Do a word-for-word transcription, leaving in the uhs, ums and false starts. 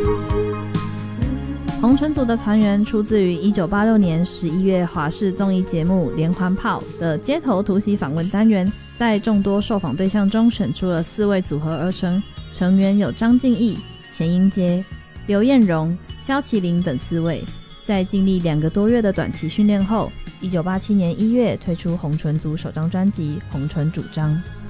红唇族的团员出自于一九八六年十一月华视综艺节目《连环炮》的街头突袭访问单元，在众多受访对象中选出了四位组合而成，成员有张敬义、钱英杰、刘彦荣、萧麒麟等四位。在经历两个多月的短期训练后，一九八七年一月推出红唇族首张专辑《红唇主张》。